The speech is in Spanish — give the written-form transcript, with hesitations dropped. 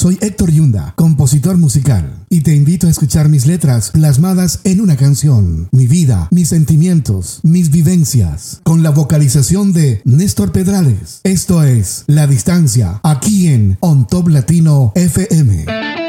Soy Héctor Yunda, compositor musical, y te invito a escuchar mis letras plasmadas en una canción, mi vida, mis sentimientos, mis vivencias, con la vocalización de Néstor Pedrales. Esto es La Distancia, aquí en On Top Latino FM.